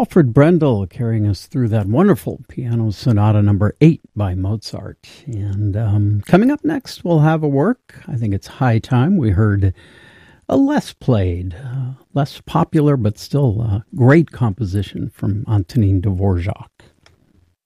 Alfred Brendel carrying us through that wonderful Piano Sonata number 8 by Mozart. And coming up next, we'll have a work. I think it's high time. We heard a less played, less popular, but still a great composition from Antonin Dvorak.